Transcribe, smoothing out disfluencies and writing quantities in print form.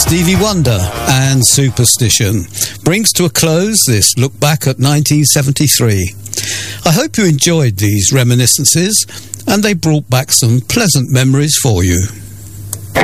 Stevie Wonder and Superstition brings to a close this look back at 1973. I hope you enjoyed these reminiscences and they brought back some pleasant memories for you.